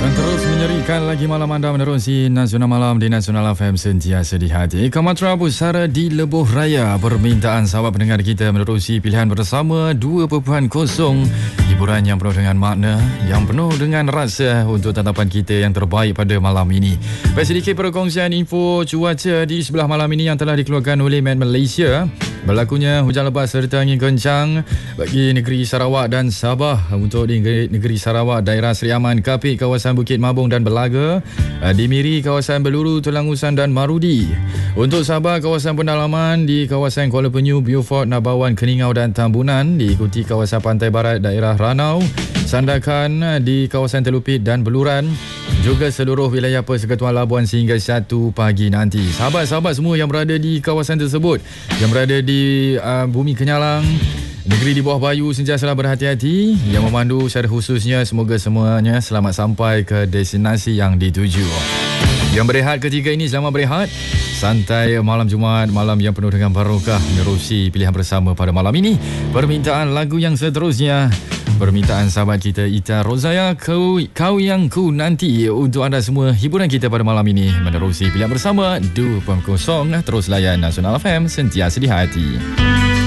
Dan terus menyerikan lagi malam anda menerusi Nasional Malam di Nasional FM sentiasa di hati. Kamatra Pusara di Lebuh Raya. Permintaan sahabat pendengar kita menerusi pilihan bersama 2.0. Hiburan yang penuh dengan makna, yang penuh dengan rasa untuk tatapan kita yang terbaik pada malam ini. Baik, sedikit perkongsian info cuaca di sebelah malam ini yang telah dikeluarkan oleh Met Malaysia. Berlakunya hujan lebat serta angin kencang bagi negeri Sarawak dan Sabah. Untuk di negeri Sarawak, daerah Seri Aman, Kapit, kawasan Bukit Mabung dan Belaga, di Miri, kawasan Beluru, Telangusan dan Marudi. Untuk Sabah, kawasan pendalaman di kawasan Kuala Penyu, Beaufort, Nabawan, Keningau dan Tambunan. Diikuti kawasan pantai barat daerah Ranau, Sandakan di kawasan Telupit dan Beluran. Juga seluruh wilayah Persekutuan Labuan sehingga 1 pagi nanti. Sahabat-sahabat semua yang berada di kawasan tersebut, yang berada di Bumi Kenyalang, negeri di bawah Bayu, sentiasalah berhati-hati. Yang memandu secara khususnya, semoga semuanya selamat sampai ke destinasi yang dituju. Yang berehat ketika ini, selamat berehat. Santai malam Jumaat, malam yang penuh dengan barokah. Menerusi pilihan bersama pada malam ini. Permintaan lagu yang seterusnya, permintaan sahabat kita Ita Rozaya, kau yang ku nanti. Untuk anda semua, hiburan kita pada malam ini menerusi pilihan bersama 2.0. Terus layan Nasional FM sentiasa di hati.